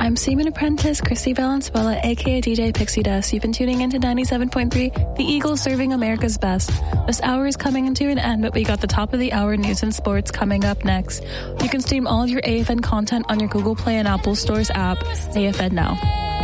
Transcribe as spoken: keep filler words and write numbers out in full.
I'm Seaman Apprentice Christy Valenzuela, aka D J Pixie Dust. You've been tuning into ninety-seven point three, the Eagles serving America's best. This hour is coming to an end, but we got the top of the hour news and sports coming up next. You can stream all of your A F N content on your Google Play and Apple Stores app, A F N Now.